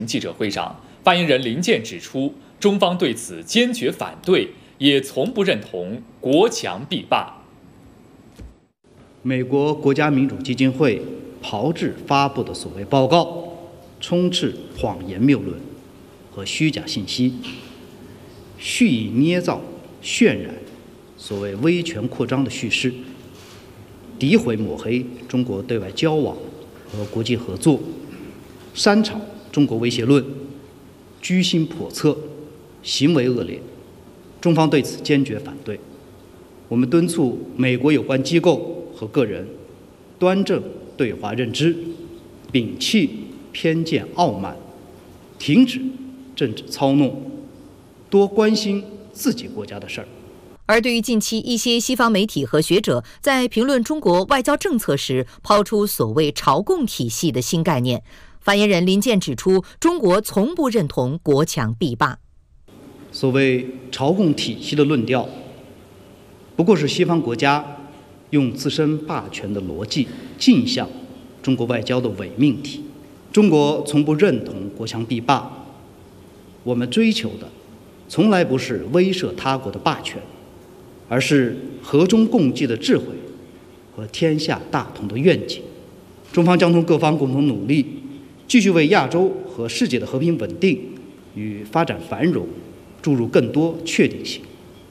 记者会上，发言人林健指出，中方对此坚决反对，也从不认同国强必霸。 美国国家民主基金会炮制发布的所谓报告，充斥谎言谬论和虚假信息，蓄意捏造、渲染所谓威权扩张的叙事，诋毁抹黑中国对外交往和国际合作，煽炒中国威胁论，居心叵测，行为恶劣。中方对此坚决反对。我们敦促美国有关机构和个人端正对华认知，摒弃偏见傲慢，停止政治操弄，多关心自己国家的事儿。 而对于近期一些西方媒体和学者在评论中国外交政策时抛出所谓朝贡体系的新概念，发言人林健指出，中国从不认同国强必霸。 所谓朝贡体系的论调，不过是西方国家用自身霸权的逻辑镜像中国外交的伪命题。中国从不认同国强必霸，我们追求的从来不是威慑他国的霸权，而是和衷共济的智慧和天下大同的愿景。中方将同各方共同努力，继续为亚洲和世界的和平稳定与发展繁荣注入更多确定性。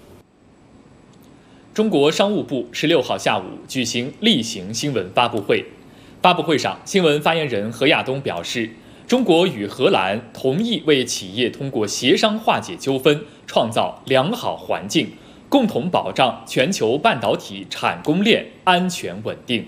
中国商务部16号下午举行例行新闻发布会。发布会上，新闻发言人何亚东表示，中国与荷兰同意为企业通过协商化解纠纷，创造良好环境，共同保障全球半导体产供链安全稳定。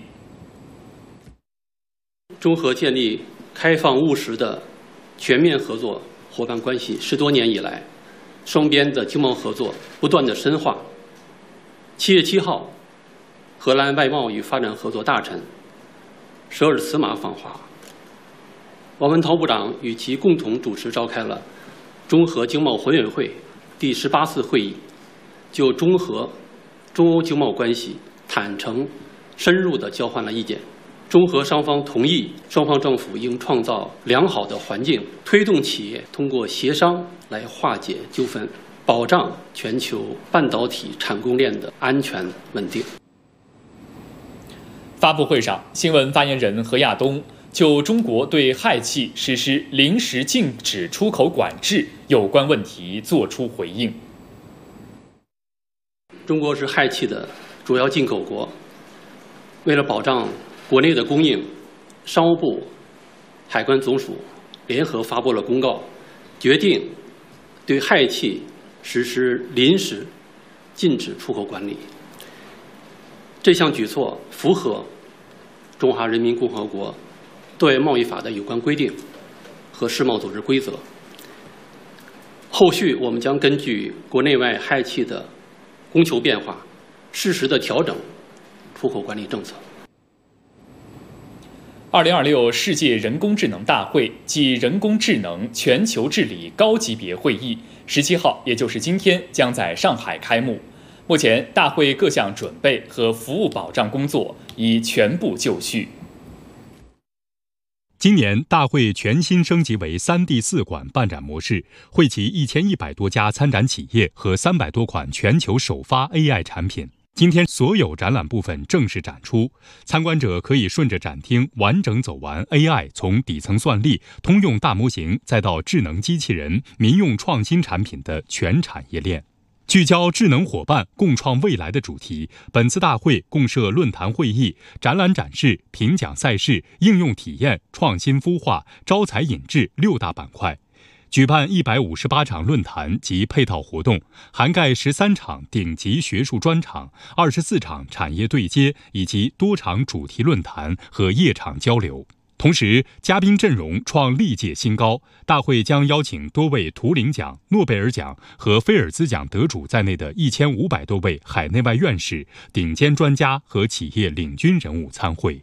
中荷建立开放务实的全面合作伙伴关系10多年以来，双边的经贸合作不断的深化。7月7号，荷兰外贸与发展合作大臣舍尔茨马访华，王文涛部长与其共同主持召开了中荷经贸委员会第18次会议，就中荷、中欧经贸关系坦诚、深入地交换了意见。中荷双方同意，双方政府应创造良好的环境，推动企业通过协商来化解纠纷，保障全球半导体产供链的安全稳定。 发布会上，新闻发言人何亚东就中国对氦气实施临时禁止出口管制有关问题作出回应。 中国是氦气的主要进口国，为了保障国内的供应，商务部、海关总署联合发布了公告，决定对氦气实施临时禁止出口管理。这项举措符合中华人民共和国对外贸易法的有关规定和世贸组织规则。后续我们将根据国内外氦气的供求变化，适时的调整出口管理政策。 2026世界人工智能大会暨人工智能全球治理高级别会议17号，也就是今天，将在上海开幕。目前，大会各项准备和服务保障工作已全部就绪。 今年大会全新升级为3D 4馆办展模式，汇集1100多家参展企业和300多款全球首发 AI 产品。今天所有展览部分正式展出，参观者可以顺着展厅完整走完 AI 从底层算力、通用大模型再到智能机器人、民用创新产品的全产业链。聚焦智能伙伴共创未来的主题，本次大会共设论坛会议、展览展示、评奖赛事、应用体验、创新孵化、招才引智6大板块，举办158场论坛及配套活动，涵盖13场顶级学术专场、24场产业对接以及多场主题论坛和夜场交流。同时，嘉宾阵容创历届新高，大会将邀请多位图灵奖、诺贝尔奖和菲尔兹奖得主在内的1500多位海内外院士、顶尖专家和企业领军人物参会。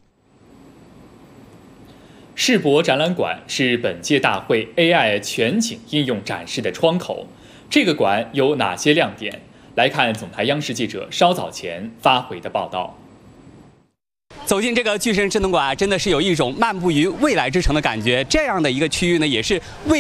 世博展览馆是本届大会 AI 全景应用展示的窗口。这个馆有哪些亮点？来看总台央视记者稍早前发回的报道。 走进这个巨神智能馆，真的是有一种漫步于未来之城的感觉。这样的一个区域呢，也是未